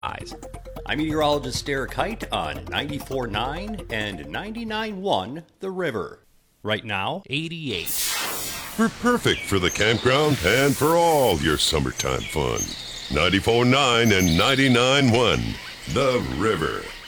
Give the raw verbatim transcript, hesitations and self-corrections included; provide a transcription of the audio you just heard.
I'm meteorologist Derek Height on ninety-four point nine and ninety-nine point one The River. Right now, eighty-eight. We're perfect for the campground and for all your summertime fun. ninety-four point nine and ninety-nine point one The River.